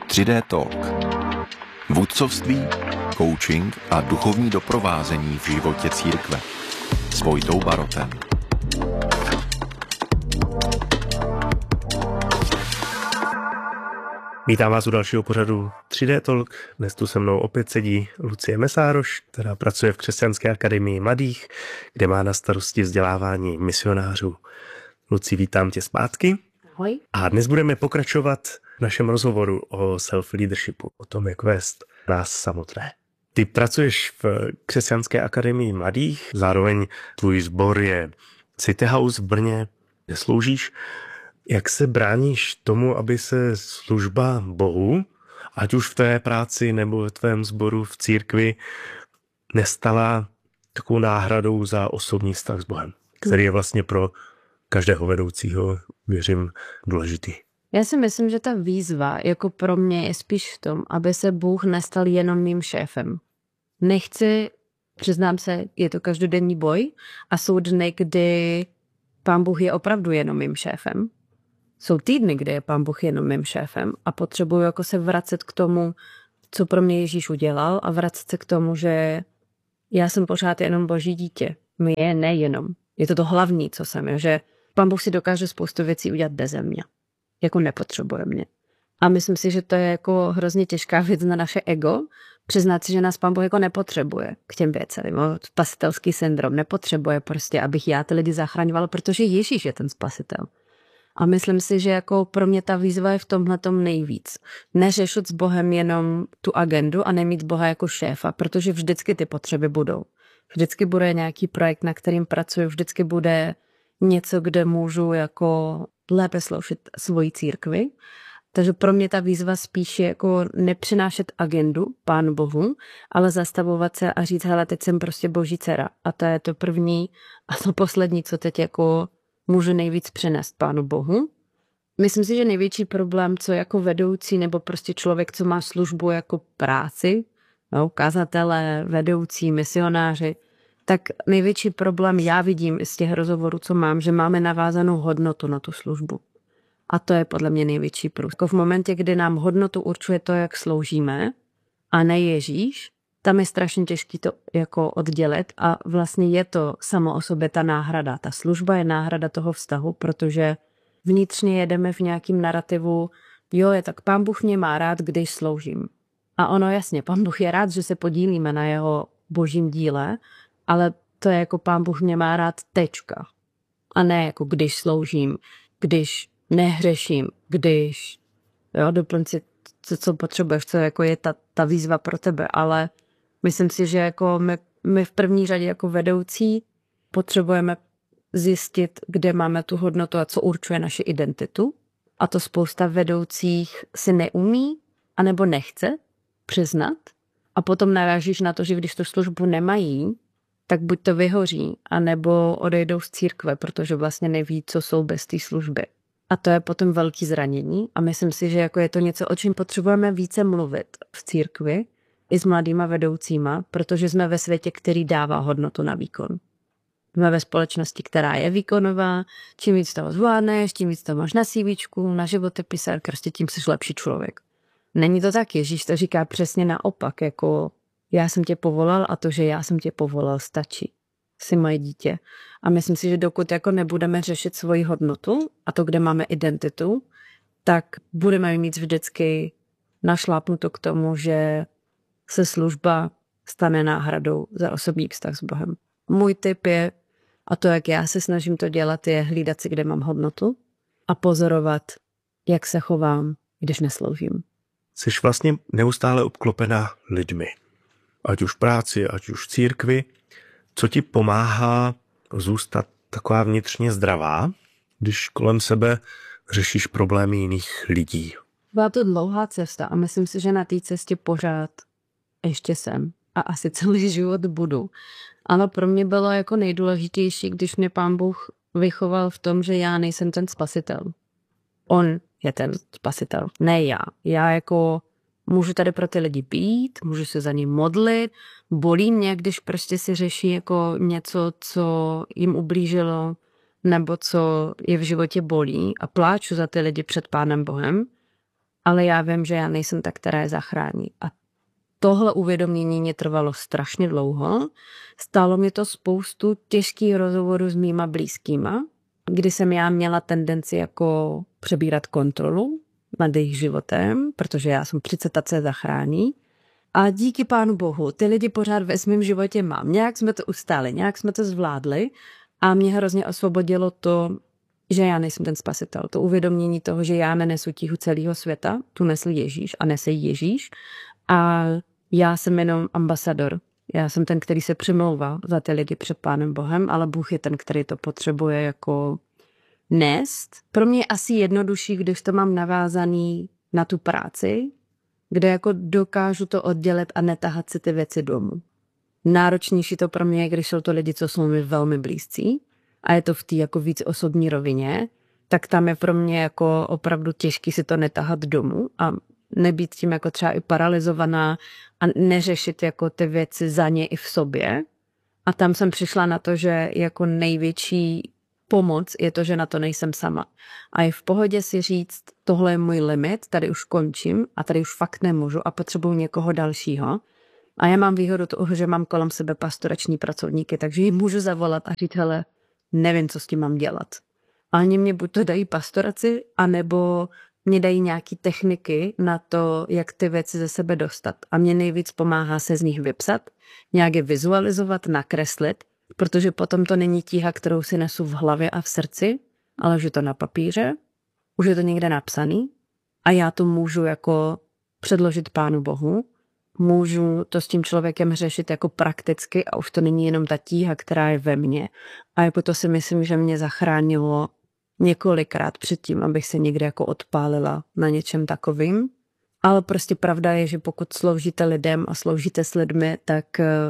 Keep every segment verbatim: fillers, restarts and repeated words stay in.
tři dé Talk. Vůdcovství, coaching a duchovní doprovázení v životě církve. S Vojtou Barotem. Vítám vás u dalšího pořadu tři dé Talk. Dnes tu se mnou opět sedí Lucie Mesároš, která pracuje v Křesťanské akademii mladých, kde má na starosti vzdělávání misionářů. Luci, vítám tě zpátky. Ahoj. A dnes budeme pokračovat v našem rozhovoru o self-leadershipu, o tom, jak vést nás samotné. Ty pracuješ v Křesťanské akademii mladých, zároveň tvůj sbor je City House v Brně, kde sloužíš. Jak se bráníš tomu, aby se služba Bohu, ať už v té práci nebo v tvém sboru v církvi, nestala takovou náhradou za osobní vztah s Bohem, který je vlastně pro každého vedoucího, věřím, důležitý? Já si myslím, že ta výzva jako pro mě je spíš v tom, aby se Bůh nestal jenom mým šéfem. Nechci, přiznám se, je to každodenní boj a jsou dny, kdy Pán Bůh je opravdu jenom mým šéfem. Jsou týdny, kdy je Pán Bůh jenom mým šéfem a potřebuju jako se vracet k tomu, co pro mě Ježíš udělal a vracet se k tomu, že já jsem pořád jenom Boží dítě. My je nejenom. Je to to hlavní, co jsem, že Pán Bůh si dokáže spoustu věcí udělat beze mě. Jako nepotřebuje mě. A myslím si, že to je jako hrozně těžká věc na naše ego, přiznat si, že nás Pán Bůh jako nepotřebuje k těm věcem. Spasitelský syndrom nepotřebuje prostě, abych já ty lidi zachraňovala, protože Ježíš je ten spasitel. A myslím si, že jako pro mě ta výzva je v tomhletom nejvíc. Neřešit s Bohem jenom tu agendu a nemít Boha jako šéfa, protože vždycky ty potřeby budou. Vždycky bude nějaký projekt, na kterým pracuji, vždycky bude něco, kde můžu jako lépe sloužit svoji církvi. Takže pro mě ta výzva spíš je jako nepřinášet agendu Pánu Bohu, ale zastavovat se a říct, hele, teď jsem prostě Boží dcera. A to je to první a to poslední, co teď jako můžu nejvíc přinést Pánu Bohu. Myslím si, že největší problém, co jako vedoucí nebo prostě člověk, co má službu jako práci, no, kazatelé, vedoucí, misionáři, tak největší problém já vidím z těch rozhovorů, co mám, že máme navázanou hodnotu na tu službu. A to je podle mě největší průz. Jako v momentě, kdy nám hodnotu určuje to, jak sloužíme, a ne Ježíš, tam je strašně těžké to jako oddělit a vlastně je to samo o sobě ta náhrada. Ta služba je náhrada toho vztahu, protože vnitřně jedeme v nějakým narrativu, jo, je tak Pán Bůh mě má rád, když sloužím. A ono jasně, Pán Bůh je rád, že se podílíme na jeho božím díle, ale to je jako Pán Bůh mě má rád tečka. A ne jako když sloužím, když nehřeším, když, jo, doplň si, co, co potřebuješ, co jako je ta, ta výzva pro tebe, ale myslím si, že jako my, my v první řadě jako vedoucí potřebujeme zjistit, kde máme tu hodnotu a co určuje naši identitu. A to spousta vedoucích si neumí anebo nechce přiznat. A potom narážíš na to, že když tu službu nemají, tak buď to vyhoří, anebo odejdou z církve, protože vlastně neví, co jsou bez té služby. A to je potom velký zranění. A myslím si, že jako je to něco, o čem potřebujeme více mluvit v církvi, i s mladýma vedoucíma, protože jsme ve světě, který dává hodnotu na výkon. Jsme ve společnosti, která je výkonová, čím víc toho zvládneš, tím víc to máš na CVčku, na životopise, prostě tím jsi lepší člověk. Není to tak, Ježíš to říká přesně naopak, jako já jsem tě povolal a to, že já jsem tě povolal, stačí. Jsi moje dítě. A myslím si, že dokud jako nebudeme řešit svoji hodnotu a to, kde máme identitu, tak budeme mít vždycky našlápnuto k tomu, že se služba stane náhradou za osobní vztah s Bohem. Můj tip je, a to, jak já se snažím to dělat, je hlídat si, kde mám hodnotu a pozorovat, jak se chovám, když nesloužím. Jsi vlastně neustále obklopena lidmi. Ať už v práci, ať už v církvi. Co ti pomáhá zůstat taková vnitřně zdravá, když kolem sebe řešíš problémy jiných lidí? Byla to dlouhá cesta a myslím si, že na té cestě pořád ještě jsem a asi celý život budu. Ale pro mě bylo jako nejdůležitější, když mě Pán Bůh vychoval v tom, že já nejsem ten spasitel. On je ten spasitel, ne já. Já jako můžu tady pro ty lidi být, můžu se za ně modlit, bolí mě, když prostě si řeší jako něco, co jim ublížilo, nebo co je v životě bolí a pláču za ty lidi před Pánem Bohem. ale já vím, že já nejsem ta, která je zachrání. A tohle uvědomění mě trvalo strašně dlouho. Stálo mi to spoustu těžkých rozhovorů s mýma blízkýma, kdy jsem já měla tendenci jako přebírat kontrolu nad jejich životem, protože já jsem přece ta, co je zachrání. A díky Pánu Bohu, ty lidi pořád ve svém životě mám. Nějak jsme to ustáli, nějak jsme to zvládli a mě hrozně osvobodilo to, že já nejsem ten spasitel. To uvědomění toho, že já nenesu tíhu celého světa, tu nesl Ježíš a nese Ježíš a já jsem jenom ambasador. Já jsem ten, který se přimlouvá za ty lidi před Pánem Bohem, ale Bůh je ten, který to potřebuje jako nést. Pro mě je asi jednodušší, když to mám navázaný na tu práci, kde jako dokážu to oddělit a netahat si ty věci domů. Náročnější to pro mě je, když jsou to lidi, co jsou mi velmi blízcí a je to v té jako víc osobní rovině, tak tam je pro mě jako opravdu těžký si to netahat domů a nebýt tím jako třeba i paralizovaná a neřešit jako ty věci za ně i v sobě. A tam jsem přišla na to, že jako největší pomoc je to, že na to nejsem sama. A je v pohodě si říct, tohle je můj limit, tady už končím a tady už fakt nemůžu a potřebuji někoho dalšího. A já mám výhodu toho, že mám kolem sebe pastorační pracovníky, takže jim můžu zavolat a říct, hele, nevím, co s tím mám dělat. A oni mě buď to dají pastoraci, anebo mě dají nějaký techniky na to, jak ty věci ze sebe dostat. A mě nejvíc pomáhá se z nich vypsat, nějak je vizualizovat, nakreslit, protože potom to není tíha, kterou si nesu v hlavě a v srdci, ale už je to na papíře, už je to někde napsaný a já to můžu jako předložit Pánu Bohu, můžu to s tím člověkem řešit jako prakticky a už to není jenom ta tíha, která je ve mně. A jako to si myslím, že mě zachránilo několikrát předtím, abych se někde jako odpálila na něčem takovým. Ale prostě pravda je, že pokud sloužíte lidem a sloužíte s lidmi, tak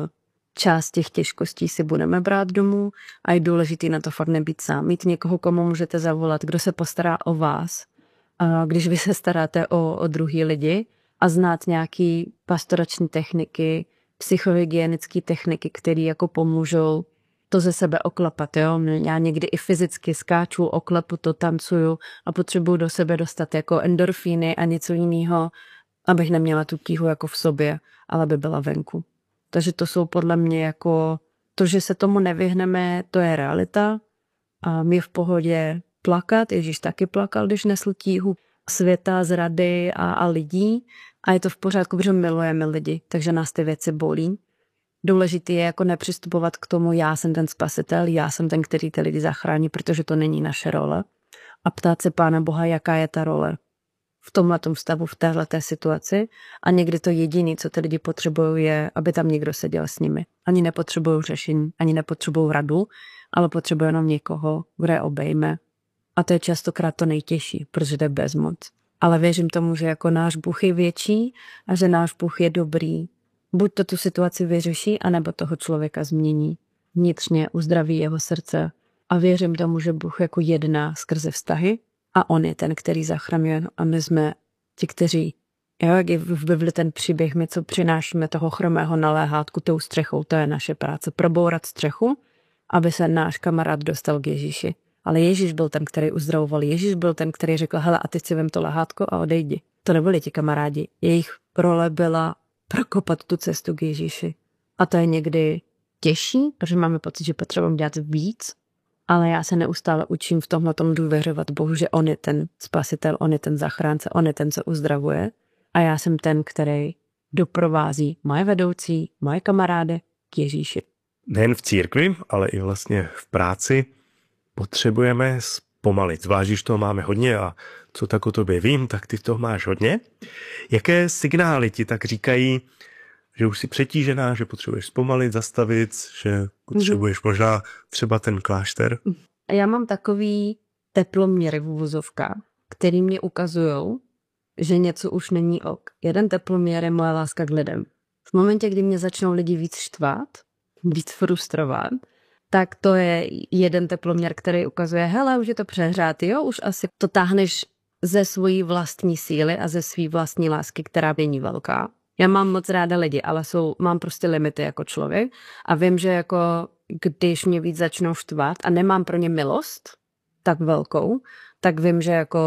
část těch těžkostí si budeme brát domů a je důležitý na to fakt nebýt sám. Mít někoho, komu můžete zavolat, kdo se postará o vás. A když vy se staráte o, o druhý lidi a znát nějaký pastorační techniky, psychohygienické techniky, které jako pomůžou to ze sebe oklapat. Jo? Já někdy i fyzicky skáču, oklepu to, tancuju a potřebuju do sebe dostat jako endorfíny a něco jiného, abych neměla tu tíhu jako v sobě, ale aby byla venku. Takže to jsou podle mě jako to, že se tomu nevyhneme, to je realita a my v pohodě plakat. Ježíš taky plakal, když nesl tíhu světa, zrady a, a lidí a je to v pořádku, protože milujeme lidi, takže nás ty věci bolí. Důležité je jako nepřistupovat k tomu, já jsem ten spasitel, já jsem ten, který ty lidi zachrání, protože to není naše role. A ptát se Pána Boha, jaká je ta role v tomhletom stavu, v téhleté situaci a někdy to jediné, co ty lidi potřebují, je, aby tam někdo seděl s nimi. Ani nepotřebují řešení, ani nepotřebují radu, ale potřebují jenom někoho, kdo je obejme. A to je častokrát to nejtěžší, protože to je bezmoc. Ale věřím tomu, že jako náš Bůh je větší a že náš Bůh je dobrý. Buď to tu situaci vyřeší, anebo toho člověka změní. Vnitřně uzdraví jeho srdce. A věřím tomu, že Bůh jako jedná skrze vztahy a on je ten, který zachraňuje a my jsme ti, kteří, jo, jak je v Bibli ten příběh, my co přinášíme toho chromého na léhátku tou střechou, to je naše práce, probourat střechu, aby se náš kamarád dostal k Ježíši. Ale Ježíš byl ten, který uzdravoval, Ježíš byl ten, který řekl, hele, a teď si vem to lehátko a odejdi. To nebyli ti kamarádi, jejich role byla prokopat tu cestu k Ježíši. A to je někdy těžší, protože máme pocit, že potřebujeme dělat víc, ale já se neustále učím v tomhletom důvěřovat Bohu, že on je ten spasitel, on je ten zachránce, on je ten, co uzdravuje. A já jsem ten, který doprovází moje vedoucí, moje kamarády k Ježíši. Nejen v církvi, ale i vlastně v práci potřebujeme zpomalit. Zvlášť, když toho máme hodně a co tak o tobě vím, tak ty toho máš hodně. Jaké signály ti tak říkají, že už jsi přetížená, že potřebuješ zpomalit, zastavit, že potřebuješ možná třeba ten klášter? Já mám takový teploměry v uvozovkách, který mě ukazujou, že něco už není ok. Jeden teploměr je moje láska k lidem. V momentě, kdy mě začnou lidi víc štvát, víc frustrovat, tak to je jeden teploměr, který ukazuje, hele, už je to přehřát, jo, už asi to táhneš ze svojí vlastní síly a ze své vlastní lásky, která není velká. Já mám moc ráda lidi, ale jsou, mám prostě limity jako člověk a vím, že jako když mě víc začnou štvát a nemám pro ně milost tak velkou, tak vím, že jako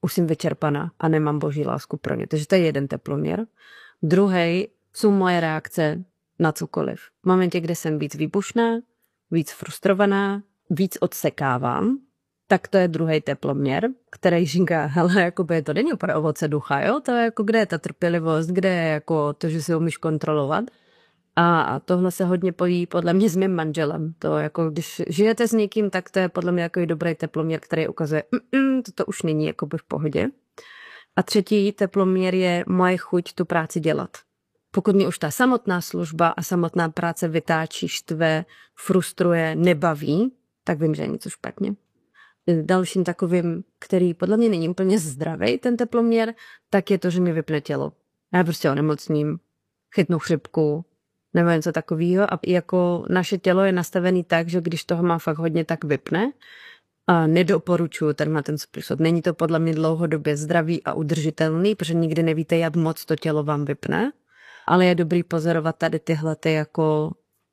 už jsem vyčerpaná a nemám boží lásku pro ně. Takže to je jeden teploměr. Druhý jsou moje reakce na cokoliv. V momentě, kdy jsem víc výbušná, víc frustrovaná, víc odsekávám, tak to je druhý teploměr, který říká, hele, jakoby to není úplně ovoce ducha, jo? To je jako, kde je ta trpělivost, kde je jako to, že si umíš kontrolovat. A tohle se hodně pojí podle mě s mým manželem. To jako, když žijete s někým, tak to je podle mě jako dobrý teploměr, který ukazuje, mm, toto už není jakoby v pohodě. A třetí teploměr je moje chuť tu práci dělat. Pokud mě už ta samotná služba a samotná práce vytáčí, štve, frustruje, nebaví, tak vím, že je něco špatně. Dalším takovým, který podle mě není úplně zdravý, ten teploměr, tak je to, že mi vypne tělo. Já prostě onemocním, chytnu chřipku, nebo něco takového. A jako naše tělo je nastavené tak, že když toho má fakt hodně, tak vypne. A nedoporučuju tenhle ten způsob. Není to podle mě dlouhodobě zdravý a udržitelný, protože nikdy nevíte, jak moc to tělo vám vypne. Ale je dobrý pozorovat tady tyhle ty jako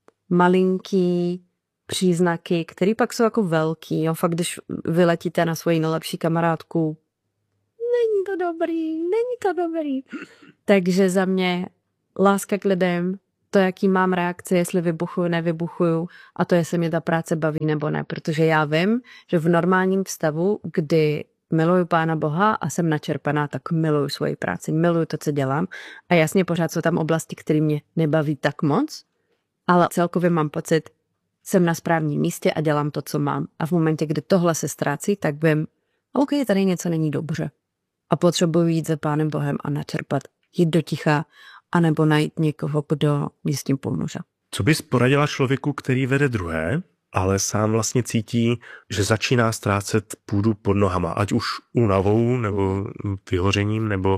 malinký příznaky, které pak jsou jako velký. Jo? Fakt, když vyletíte na svoji nejlepší kamarádku, není to dobrý, není to dobrý. Takže za mě láska k lidem, to, jaký mám reakce, jestli vybuchuju, nevybuchuju a to, jestli mě ta práce baví nebo ne. Protože já vím, že v normálním stavu, kdy miluju Pána Boha a jsem načerpaná, tak miluju svoji práci, miluju to, co dělám. A jasně pořád jsou tam oblasti, které mě nebaví tak moc, ale celkově mám pocit, jsem na správném místě a dělám to, co mám. A v momentě, kdy tohle se ztrácí, tak vím, OK, tady něco není dobře. A potřebuji jít za Pánem Bohem a načerpat, jít do ticha, anebo najít někoho, kdo mi s tím pomůže. Co bys poradila člověku, který vede druhé, ale sám vlastně cítí, že začíná ztrácet půdu pod nohama, ať už únavou, nebo vyhořením, nebo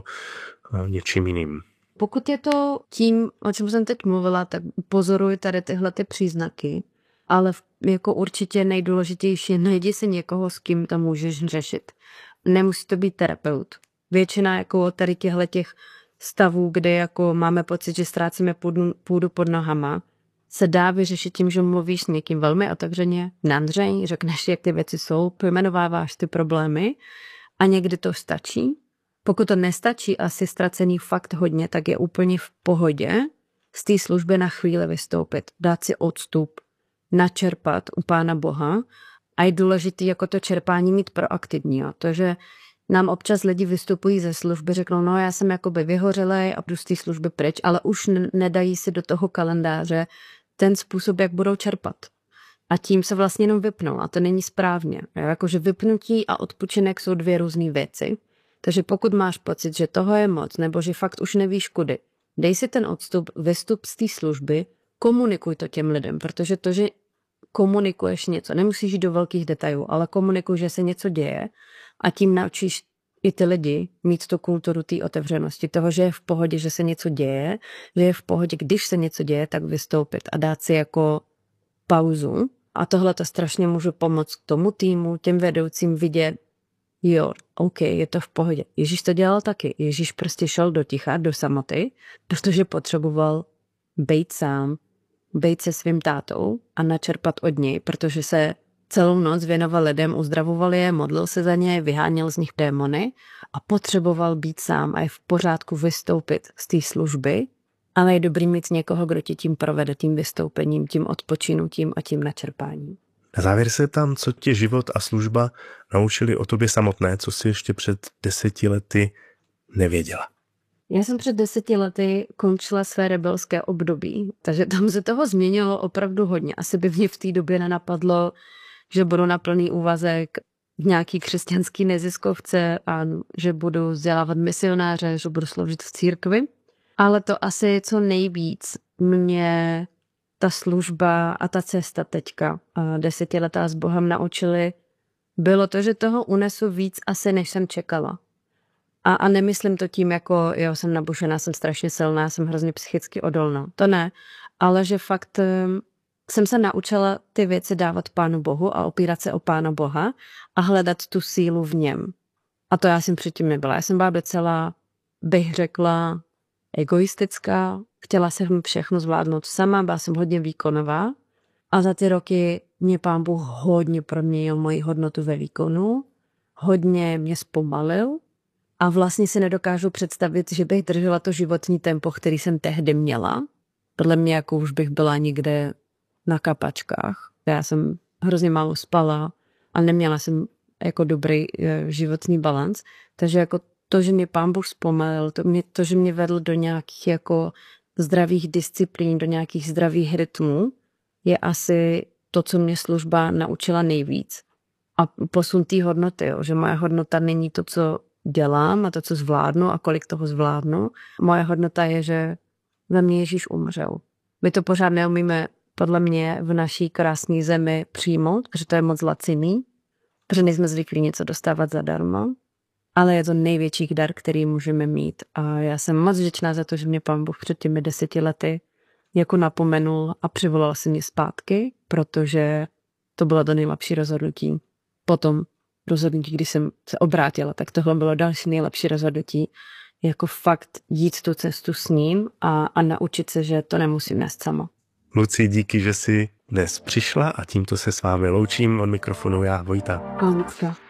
něčím jiným? Pokud je to tím, o čem jsem teď mluvila, tak pozoruji tady tyhle ty příznaky, ale jako určitě nejdůležitější, najdi si někoho, s kým to můžeš řešit. Nemusí to být terapeut. Většina jako tady těchto těch stavů, kde jako máme pocit, že ztrácíme půdu, půdu pod nohama, se dá vyřešit tím, že mluvíš s někým velmi otevřeně, nandřej, řekneš, jak ty věci jsou, pojmenováváš ty problémy a někdy to stačí. Pokud to nestačí a jsi ztracený fakt hodně, tak je úplně v pohodě z té služby na chvíli vystoupit, dát si odstup, načerpat u Pána Boha a je důležité jako to čerpání mít proaktivní. Jo. To, že nám občas lidi vystupují ze služby, řeknou, no já jsem jakoby vyhořelej a jdu z té služby pryč, ale už nedají si do toho kalendáře ten způsob, jak budou čerpat. A tím se vlastně jenom vypnou a to není správně. Jakože vypnutí a odpočinek jsou dvě různé věci. Takže pokud máš pocit, že toho je moc, nebo že fakt už nevíš kudy, dej si ten odstup, vystup z té služby, komunikuj to těm lidem, protože to, že komunikuješ něco, nemusíš jít do velkých detailů, ale komunikuj, že se něco děje a tím naučíš i ty lidi mít tu kulturu té otevřenosti, toho, že je v pohodě, že se něco děje, že je v pohodě, když se něco děje, tak vystoupit a dát si jako pauzu. A tohle to strašně může pomoct tomu týmu, těm vedoucím vidět, jo, OK, je to v pohodě. Ježíš to dělal taky. Ježíš prostě šel do ticha, do samoty, protože potřeboval být sám, být se svým tátou a načerpat od něj, protože se celou noc věnoval lidem, uzdravoval je, modlil se za ně, vyháněl z nich démony a potřeboval být sám a je v pořádku vystoupit z té služby, ale je dobrý mít někoho, kdo ti tím provede, tím vystoupením, tím odpočinutím a tím načerpáním. Na závěr se tam, co tě život a služba naučili o tobě samotné, co jsi ještě před deseti lety nevěděla. Já jsem před deseti lety končila své rebelské období, takže tam se toho změnilo opravdu hodně. Asi by mě v té době nenapadlo, že budu na plný úvazek v nějaký křesťanský neziskovce a že budu vzdělávat misionáře, že budu sloužit v církvi. Ale to asi co nejvíc mě ta služba a ta cesta teďka desetiletá s Bohem naučili, bylo to, že toho unesu víc asi, než jsem čekala. A, a nemyslím to tím, jako jo, jsem nabušená, jsem strašně silná, jsem hrozně psychicky odolná. To ne, ale že fakt jsem se naučila ty věci dávat Pánu Bohu a opírat se o Pána Boha a hledat tu sílu v něm. A to já jsem předtím nebyla. Já jsem byla docela, bych řekla, egoistická. Chtěla jsem všechno zvládnout sama, byla jsem hodně výkonová. A za ty roky mě Pán Bůh hodně proměnil moji hodnotu ve výkonu. Hodně mě zpomalil A vlastně si nedokážu představit, že bych držela to životní tempo, který jsem tehdy měla. Podle mě jako už bych byla někde na kapačkách. Já jsem hrozně málo spala a neměla jsem jako dobrý životní balans. Takže jako to, že mě Pán Bůh zpomalil, to, mě, to, že mě vedl do nějakých jako zdravých disciplín, do nějakých zdravých rytmů, je asi to, co mě služba naučila nejvíc. A posun té hodnoty, jo, že moje hodnota není to, co dělám a to, co zvládnu a kolik toho zvládnu. Moje hodnota je, že za mě Ježíš umřel. My to pořád neumíme podle mě v naší krásné zemi přijmout, protože to je moc laciný, protože nejsme zvyklí něco dostávat zadarmo, ale je to největší dar, který můžeme mít. A já jsem moc vděčná za to, že mě Pán Bůh před těmi deseti lety jako napomenul a přivolal si mě zpátky, protože to bylo to nejlepší rozhodnutí. Potom rozhodnutí, když jsem se obrátila, tak tohle bylo další nejlepší rozhodnutí. Jako fakt jít tu cestu s ním a, a naučit se, že to nemusím nést sama. Luci, díky, že jsi dnes přišla a tímto se s vámi loučím od mikrofonu já, Vojta. Děkuji.